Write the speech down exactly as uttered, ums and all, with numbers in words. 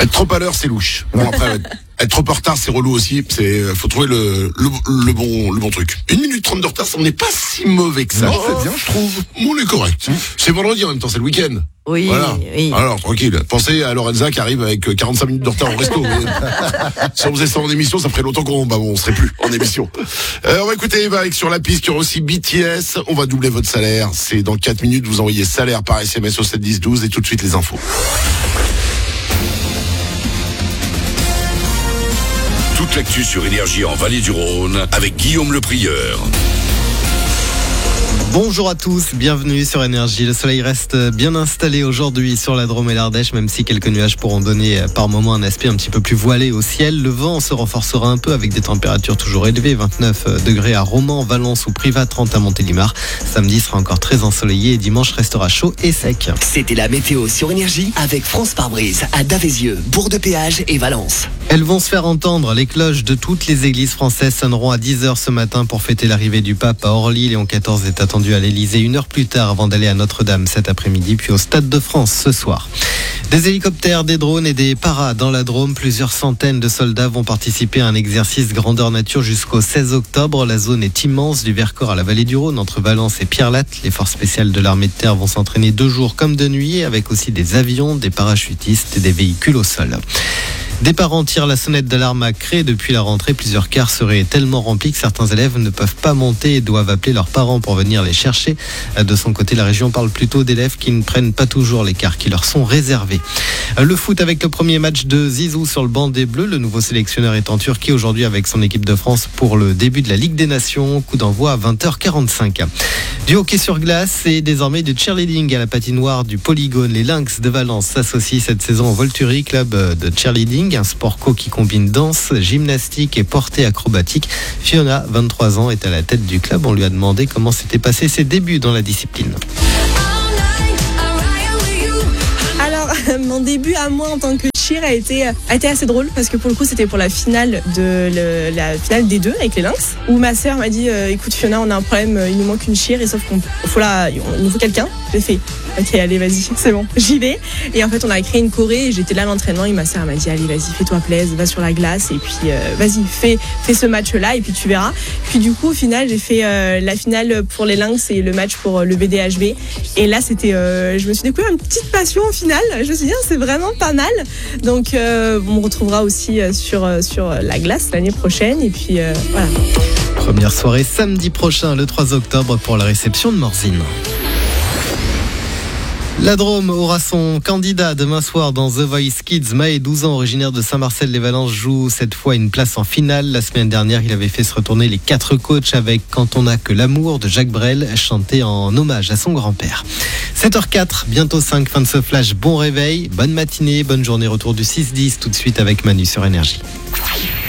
Être trop à l'heure, c'est louche. Bon, après, être, être trop en retard, c'est relou aussi. C'est, faut trouver le, le, le bon, le bon truc. Une minute trente de retard, ça n'est pas si mauvais que ça. Non, c'est bien, je trouve. On est correct. Mmh. C'est vendredi en même temps, c'est le week-end. Oui, voilà. oui. Alors, tranquille. Pensez à Lorenza qui arrive avec quarante-cinq minutes de retard au resto. Mais, si on faisait ça en émission, ça ferait longtemps qu'on, bah, on serait plus en émission. Euh, on va écouter, bah, avec sur la piste, il y aura aussi B T S. On va doubler votre salaire. C'est dans quatre minutes, vous envoyez salaire par S M S au sept dix douze et tout de suite les infos. Toute l'actu sur Énergie en Vallée du Rhône avec Guillaume Le Prieur. Bonjour à tous, bienvenue sur Énergie. Le soleil reste bien installé aujourd'hui sur la Drôme et l'Ardèche, même si quelques nuages pourront donner par moments un aspect un petit peu plus voilé au ciel. Le vent se renforcera un peu avec des températures toujours élevées, vingt-neuf degrés à Romans, Valence ou Privas, trente à Montélimar. Samedi sera encore très ensoleillé et dimanche restera chaud et sec. C'était la météo sur Énergie avec France Pare-Brise à Davézieux, Bourg-de-Péage et Valence. Elles vont se faire entendre. Les cloches de toutes les églises françaises sonneront à dix heures ce matin pour fêter l'arrivée du pape à Orly. Léon quatorze est attendu à l'Élysée une heure plus tard avant d'aller à Notre-Dame cet après-midi, puis au Stade de France ce soir. Des hélicoptères, des drones et des paras dans la Drôme. Plusieurs centaines de soldats vont participer à un exercice grandeur nature jusqu'au seize octobre. La zone est immense, du Vercors à la vallée du Rhône, entre Valence et Pierrelatte. Les forces spéciales de l'armée de terre vont s'entraîner deux jours comme de nuit, avec aussi des avions, des parachutistes et des véhicules au sol. Des parents tirent la sonnette d'alarme à Cré. Depuis la rentrée, plusieurs cars seraient tellement remplis que certains élèves ne peuvent pas monter et doivent appeler leurs parents pour venir les chercher. De son côté, la région parle plutôt d'élèves qui ne prennent pas toujours les cars qui leur sont réservés. Le foot avec le premier match de Zizou sur le banc des Bleus. Le nouveau sélectionneur est en Turquie aujourd'hui avec son équipe de France pour le début de la Ligue des Nations. Coup d'envoi à vingt heures quarante-cinq. Du hockey sur glace et désormais du cheerleading à la patinoire du Polygone. Les Lynx de Valence s'associent cette saison au Volturi, club de cheerleading, un sport co qui combine danse, gymnastique et portée acrobatique. Fiona, vingt-trois ans, est à la tête du club. On lui a demandé comment s'étaient passés ses débuts dans la discipline. Alors, mon début à moi en tant que cheer a été, a été assez drôle parce que pour le coup c'était pour la finale de le, la finale des deux avec les Lynx où ma sœur m'a dit euh, écoute Fiona, on a un problème, il nous manque une cheer et sauf qu'on faut là, il nous faut quelqu'un. J'ai fait ok, allez vas-y, c'est bon, j'y vais. Et en fait on a créé une choré et j'étais là à l'entraînement et ma sœur m'a dit allez vas-y, fais-toi plaisir, va sur la glace et puis euh, vas-y fais, fais ce match là et puis tu verras. Puis du coup au final j'ai fait euh, la finale pour les Lynx et le match pour euh, le B D H B et là c'était, euh, je me suis découvert une petite passion au final. Je me suis dit c'est vraiment pas mal. Donc euh, on me retrouvera aussi euh, sur, euh, sur la glace l'année prochaine et puis euh, voilà. Première soirée samedi prochain, le trois octobre, pour la réception de Morzine. La Drôme aura son candidat demain soir dans The Voice Kids. Maë, douze ans, originaire de Saint-Marcel-les-Valences, joue cette fois une place en finale. La semaine dernière, il avait fait se retourner les quatre coachs avec Quand on n'a que l'amour de Jacques Brel, chanté en hommage à son grand-père. sept heures quatre, bientôt cinq, fin de ce flash. Bon réveil, bonne matinée, bonne journée. Retour du six dix tout de suite avec Manu sur Énergie.